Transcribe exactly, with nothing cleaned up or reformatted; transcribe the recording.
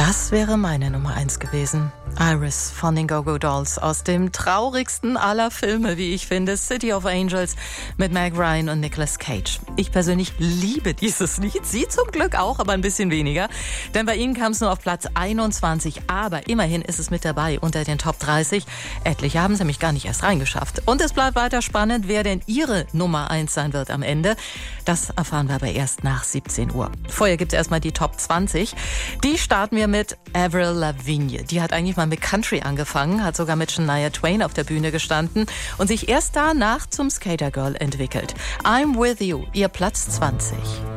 Das wäre meine Nummer eins gewesen. Iris von den Go-Go Dolls aus dem traurigsten aller Filme, wie ich finde, City of Angels mit Meg Ryan und Nicolas Cage. Ich persönlich liebe dieses Lied, Sie zum Glück auch, aber ein bisschen weniger. Denn bei Ihnen kam es nur auf Platz einundzwanzig, aber immerhin ist es mit dabei unter den Top dreißig. Etliche haben es nämlich gar nicht erst reingeschafft. Und es bleibt weiter spannend, wer denn Ihre Nummer eins sein wird am Ende. Das erfahren wir aber erst nach siebzehn Uhr. Vorher gibt es erstmal die Top zwanzig. Die starten wir mit Avril Lavigne. Die hat eigentlich mal mit Country angefangen, hat sogar mit Shania Twain auf der Bühne gestanden und sich erst danach zum Skater Girl entwickelt. I'm With You, ihr Platz zwanzig.